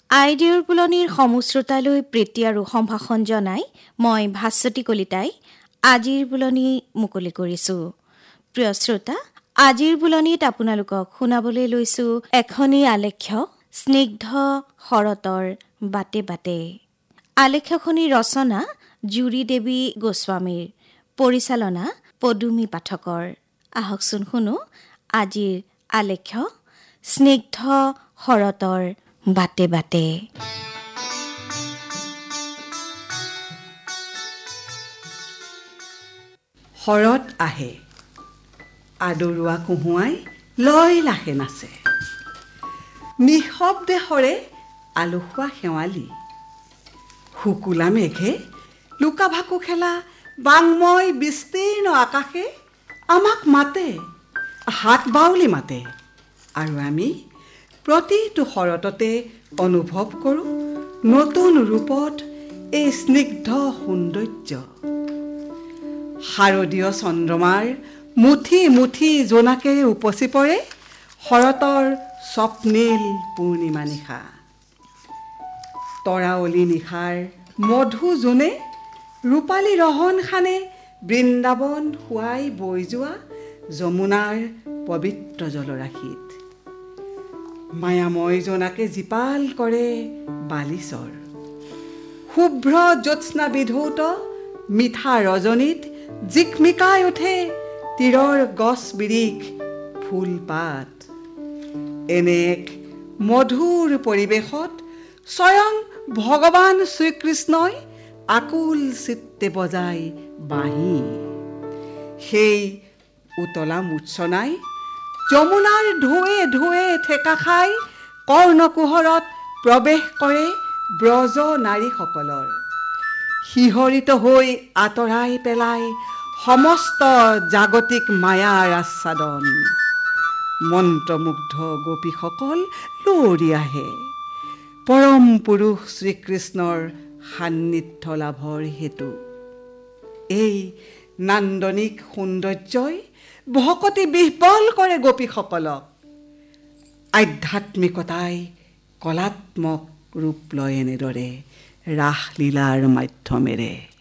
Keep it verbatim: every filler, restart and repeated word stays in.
আইডিৰ বুলনিৰ সমুশ্ৰোতালৈ প্ৰীতি আৰু সম্ভাষণ জনাই মই ভাস্বতী কলিতাই আজিৰ বুলনি মুকলি কৰিছোঁ। প্ৰিয় শ্ৰোতা, আজিৰ বুলনিত আপোনালোকক শুনাবলৈ লৈছোঁ এখনি আলেখ্য স্নিগ্ধ শৰতৰ বাটে বাটে। আলেখ্যখনিৰ ৰচনা জুৰি দেৱী গোস্বামীৰ, পৰিচালনা পদুমী পাঠকৰ। আহকচোন শুনো আজিৰ আলেখ্য স্নিগ্ধ শৰতৰ বাটে বাটে। শৰৎ আহে, আদৰুৱা কুহুৱাই লয় লাহে নাচে। নিঃশব্দে সৰে আলসুৱা শেৱালি। শুকুলা মেঘে লুকা ভাকু খেলা বাংময় বিস্তীৰ্ণ আকাশে আমাক মাতে, হাত বাউলি মাতে, আৰু আমি প্ৰতিটো শৰততে অনুভৱ কৰোঁ নতুন ৰূপত এই স্নিগ্ধ সৌন্দৰ্য। শাৰদীয় চন্দ্ৰমাৰ মুঠি মুঠি জোনাকেৰে উপচি পৰে শৰতৰ স্বপ্নীল পূৰ্ণিমা নিশা। তৰাৱলী নিশাৰ মধু জোনে ৰূপালী ৰহন খানে বৃন্দাবন শুৱাই বৈ যোৱা যমুনাৰ পবিত্ৰ জলৰাশিত। মায়াময় জোনাকে জীপাল কৰে বালিচৰ। শুভ্ৰ জ্যোৎস্না বিধৌত মিঠা ৰজনীত জিকমিকাই উঠে তীৰৰ গছ বিৰিখ ফুলপাত। এনে এক মধুৰ পৰিৱেশত স্বয়ং ভগৱান শ্ৰীকৃষ্ণই আকুল চিত্তে বজাই বাঁহী। সেই উতলা মূৰ্ছনাই যমুনাৰ ঢৌৱে ঢৌৱে ঠেকা খাই কৰ্ণকুহৰত প্ৰৱেশ কৰে ব্ৰজ নাৰীসকলৰ। শিহৰিত হৈ আঁতৰাই পেলাই সমস্ত জাগতিক মায়াৰ আচ্ছাদন। মন্ত্ৰমুগ্ধ গোপীসকল লৌৰি আহে পৰম পুৰুষ শ্ৰীকৃষ্ণৰ সান্নিধ্য লাভৰ হেতু। এই নান্দনিক সৌন্দৰ্যই ভকতি বিহ্বল কৰে গোপীসকলক। আধ্যাত্মিকতাই কলাত্মক ৰূপ লয় এনেদৰে ৰাসলীলাৰ মাধ্যমেৰে।